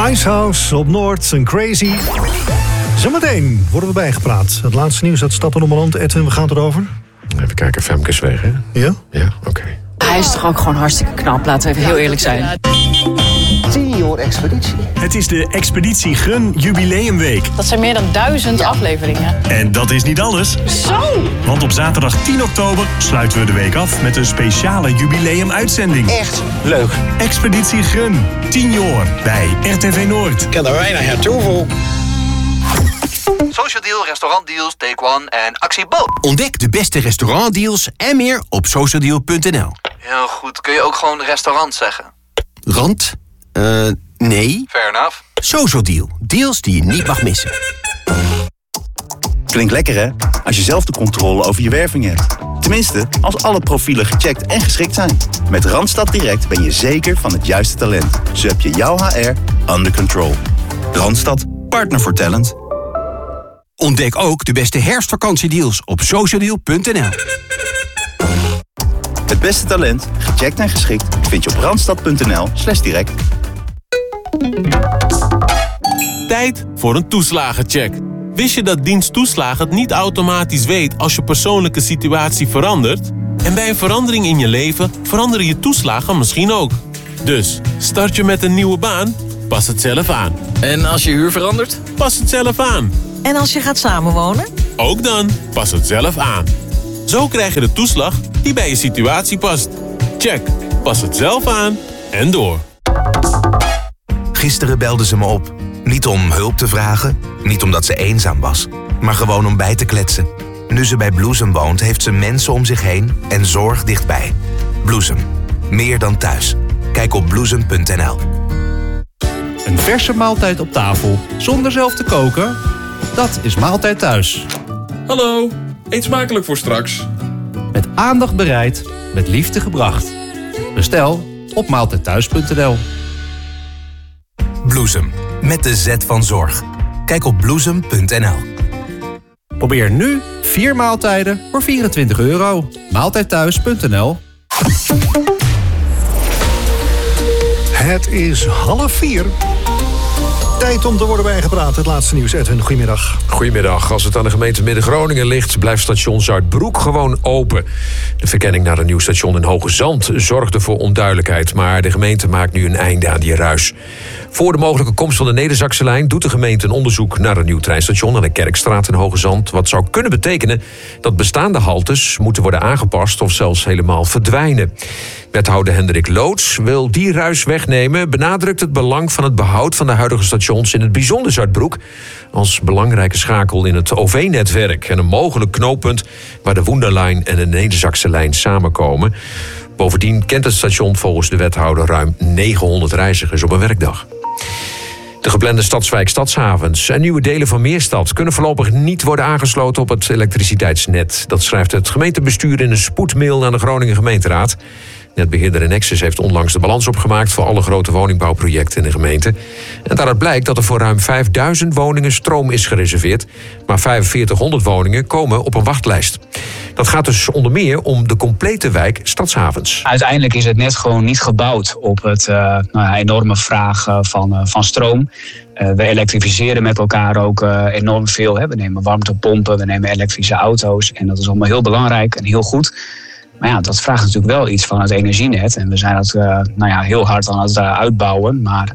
Icehouse op Noord en Crazy. Zometeen worden we bijgepraat. Het laatste nieuws uit Stappendommerland. Edwin, we gaan het erover. Even kijken, Femkes weg, hè? Ja? Ja, oké. Hij is toch ook gewoon hartstikke knap, laten we even heel eerlijk zijn. Senior Expeditie. Het is de Expeditie Gun Jubileumweek. Dat zijn meer dan 1000 afleveringen. En dat is niet alles. Zo! Want op zaterdag 10 oktober sluiten we de week af met een speciale jubileumuitzending. Echt leuk. Expeditie Gun, 10 jaar bij RTV Noord. Ik kan er weinig aan toevoegen. Social Deal, restaurantdeals, Take One en Actie Bo. Ontdek de beste restaurantdeals en meer op socialdeal.nl. Heel goed. Kun je ook gewoon restaurant zeggen? Rand? Nee. Fair enough. Social Deal. Deals die je niet mag missen. Klinkt lekker, hè? Als je zelf de controle over je werving hebt. Tenminste, als alle profielen gecheckt en geschikt zijn. Met Randstad Direct ben je zeker van het juiste talent. Zo heb je jouw HR under control. Randstad, partner voor talent. Ontdek ook de beste herfstvakantiedeals op socialdeal.nl. Het beste talent, gecheckt en geschikt, vind je op randstad.nl/direct. Tijd voor een toeslagencheck. Wist je dat dienst toeslagen het niet automatisch weet als je persoonlijke situatie verandert? En bij een verandering in je leven veranderen je toeslagen misschien ook. Dus, start je met een nieuwe baan? Pas het zelf aan. En als je huur verandert? Pas het zelf aan. En als je gaat samenwonen? Ook dan, pas het zelf aan. Zo krijg je de toeslag die bij je situatie past. Check, pas het zelf aan en door. Gisteren belde ze me op. Niet om hulp te vragen, niet omdat ze eenzaam was, maar gewoon om bij te kletsen. Nu ze bij Bloesem woont, heeft ze mensen om zich heen en zorg dichtbij. Bloesem, meer dan thuis. Kijk op bloesem.nl. Een verse maaltijd op tafel, zonder zelf te koken? Dat is Maaltijd Thuis. Hallo, eet smakelijk voor straks. Met aandacht bereid, met liefde gebracht. Bestel op maaltijdthuis.nl. Bloesem, met de Z van zorg. Kijk op bloesem.nl. Probeer nu 4 maaltijden voor €24. Maaltijdthuis.nl. Het is 3:30. Tijd om te worden bijgepraat. Het laatste nieuws. Edwin, goedemiddag. Goedemiddag. Als het aan de gemeente Midden-Groningen ligt, blijft station Zuidbroek gewoon open. De verkenning naar een nieuw station in Hoge Zand zorgde voor onduidelijkheid, maar de gemeente maakt nu een einde aan die ruis. Voor de mogelijke komst van de Neder-Zakse lijn doet de gemeente een onderzoek naar een nieuw treinstation aan de Kerkstraat in Hoge Zand. Wat zou kunnen betekenen dat bestaande haltes moeten worden aangepast of zelfs helemaal verdwijnen. Wethouder Hendrik Loots wil die ruis wegnemen, benadrukt het belang van het behoud van de huidige stations, in het bijzonder Zuidbroek, als belangrijke schakel in het OV-netwerk en een mogelijk knooppunt waar de Woenderlijn en de Neder-Zakse lijn samenkomen. Bovendien kent het station volgens de wethouder ruim 900 reizigers op een werkdag. De geplande stadswijk Stadshavens en nieuwe delen van Meerstad kunnen voorlopig niet worden aangesloten op het elektriciteitsnet. Dat schrijft het gemeentebestuur in een spoedmail aan de Groningen gemeenteraad. Netbeheerder Enexis heeft onlangs de balans opgemaakt voor alle grote woningbouwprojecten in de gemeente. En daaruit blijkt dat er voor ruim 5000 woningen stroom is gereserveerd, maar 4500 woningen komen op een wachtlijst. Dat gaat dus onder meer om de complete wijk Stadshavens. Uiteindelijk is het net gewoon niet gebouwd op het enorme vraag van stroom. We elektrificeren met elkaar ook enorm veel. Hè. We nemen warmtepompen, we nemen elektrische auto's. En dat is allemaal heel belangrijk en heel goed. Maar ja, dat vraagt natuurlijk wel iets van het energienet. En we zijn dat heel hard aan het uitbouwen. Maar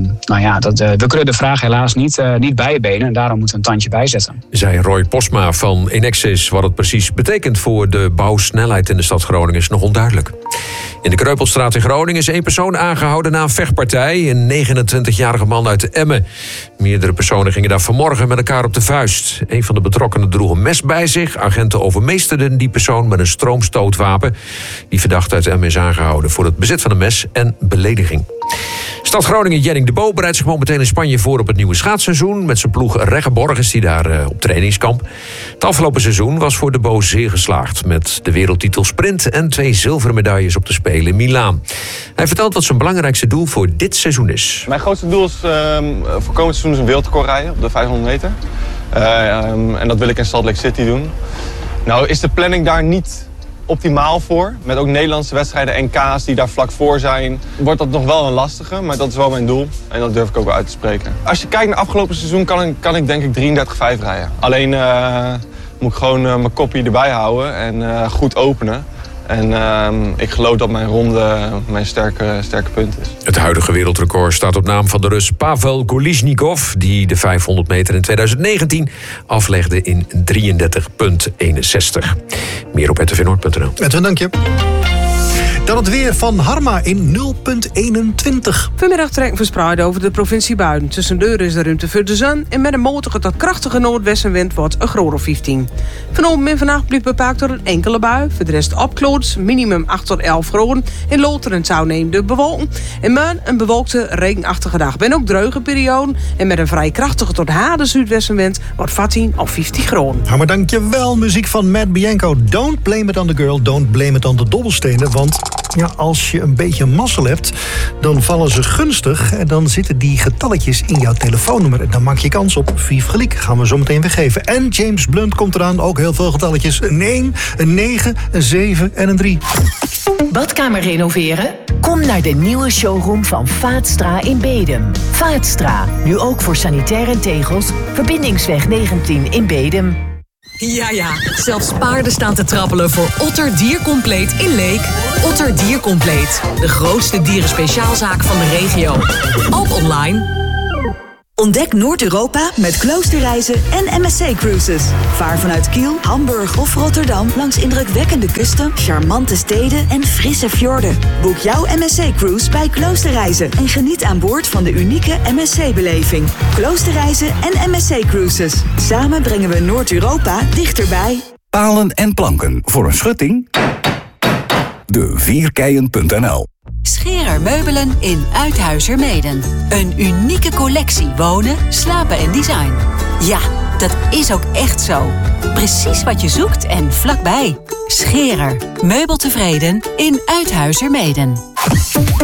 we kunnen de vraag helaas niet bijbenen. En daarom moeten we een tandje bijzetten. Zei Roy Posma van Enexis. Wat het precies betekent voor de bouwsnelheid in de stad Groningen is nog onduidelijk. In de Kreupelstraat in Groningen is 1 persoon aangehouden na een vechtpartij. Een 29-jarige man uit Emmen. Meerdere personen gingen daar vanmorgen met elkaar op de vuist. Een van de betrokkenen droeg een mes bij zich. Agenten overmeesterden die persoon met een stroomstootwapen. Die verdachte uit Emmen is aangehouden voor het bezit van een mes en belediging. Stad Groningen Jenning de Bo bereidt zich momenteel in Spanje voor op het nieuwe schaatsseizoen. Met zijn ploeg Reggeborg is hij daar op trainingskamp. Het afgelopen seizoen was voor de Bo zeer geslaagd. Met de wereldtitel sprint en 2 zilveren medailles op de Spelen in Milaan. Hij vertelt wat zijn belangrijkste doel voor dit seizoen is. Mijn grootste doel is voor komend seizoen een wereldrecord rijden op de 500 meter. En dat wil ik in Salt Lake City doen. Nou is de planning daar niet optimaal voor. Met ook Nederlandse wedstrijden, NK's die daar vlak voor zijn. Wordt dat nog wel een lastige, maar dat is wel mijn doel. En dat durf ik ook wel uit te spreken. Als je kijkt naar afgelopen seizoen kan ik denk ik 33-5 rijden. Alleen moet ik gewoon mijn kopje erbij houden en goed openen. En ik geloof dat mijn ronde mijn sterke punt is. Het huidige wereldrecord staat op naam van de Rus Pavel Kolesnikov, die de 500 meter in 2019 aflegde in 33,61. Meer op rtvnoord.nl. Edwin, dank je. Dan het weer van Harma in 0,21. Vanmiddag trekken verspreid over de provincie buien. Tussendoor is de ruimte voor de zon en met een matige tot krachtige noordwestenwind wordt een graad of 15. Vanavond en vannacht blijft bepaald door een enkele bui. Voor de rest opkloots, minimum 8 tot 11 graden. In Loter en Touw neemt de bewolking. En morgen een bewolkte, regenachtige dag. Ben ook druige periode. En met een vrij krachtige tot harde zuidwestenwind wordt 14 of 15 graden. Ja, maar dankjewel, muziek van Matt Bianco. Don't blame it on the girl, don't blame it on the dobbelstenen. Want ja, als je een beetje mazzel hebt, dan vallen ze gunstig. En dan zitten die getalletjes in jouw telefoonnummer. En dan maak je kans op 5 gelijk. Gaan we zo meteen weggeven. En James Blunt komt eraan. Ook heel veel getalletjes. Een 1, een 9, een 7 en een 3. Badkamer renoveren? Kom naar de nieuwe showroom van Vaatstra in Bedum. Vaatstra, nu ook voor sanitair en tegels. Verbindingsweg 19 in Bedum. Ja, zelfs paarden staan te trappelen voor Otter Diercompleet in Leek. Otter Diercompleet, de grootste dierenspeciaalzaak van de regio. Ook online. Ontdek Noord-Europa met Kloosterreizen en MSC Cruises. Vaar vanuit Kiel, Hamburg of Rotterdam langs indrukwekkende kusten, charmante steden en frisse fjorden. Boek jouw MSC-cruise bij Kloosterreizen en geniet aan boord van de unieke MSC-beleving. Kloosterreizen en MSC Cruises. Samen brengen we Noord-Europa dichterbij. Palen en planken voor een schutting? De4keien.nl. Scherer Meubelen in Uithuizermeeden. Een unieke collectie wonen, slapen en design. Ja, dat is ook echt zo. Precies wat je zoekt en vlakbij. Scherer. Meubeltevreden in Uithuizermeeden.